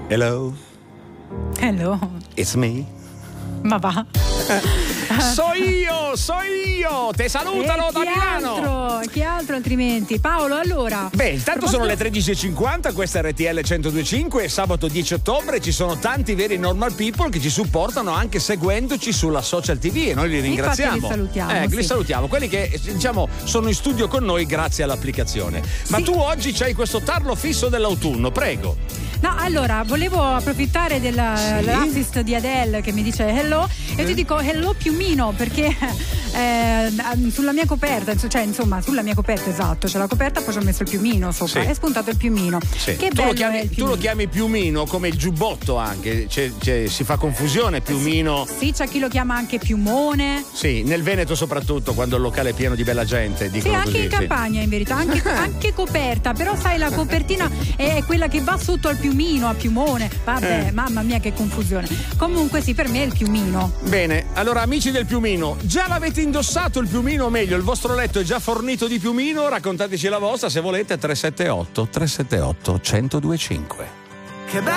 Hello. Hello. It's me. Ma va. So io, te salutano da Milano. Chi altro altrimenti? Paolo, allora. Beh, intanto sono le 13.50, questa è RTL 102.5 e sabato 10 ottobre ci sono tanti veri normal people che ci supportano anche seguendoci sulla social TV e noi li ringraziamo. Infatti li salutiamo. Li salutiamo, quelli che diciamo sono in studio con noi grazie all'applicazione. Ma tu oggi c'hai questo tarlo fisso dell'autunno, prego. No, allora, volevo approfittare dell'assist di Adele che mi dice hello e ti dico hello piumino perché sulla mia coperta, cioè insomma sulla mia coperta, esatto, c'è la coperta, poi ci ho messo il piumino sopra, è spuntato il piumino. Che bello tu lo chiami piumino come il giubbotto anche, si fa confusione, piumino. Sì, c'è chi lo chiama anche piumone. Sì, nel Veneto soprattutto, quando il locale è pieno di bella gente. Sì, anche così, in Campania in verità, anche coperta, però sai la copertina è quella che va sotto al piumino, a piumone. Vabbè, mamma mia che confusione. Comunque sì, per me è il piumino. Bene, allora amici del piumino, già l'avete indossato il piumino, o meglio, il vostro letto è già fornito di piumino? Raccontateci la vostra se volete, 378 1025. Che bello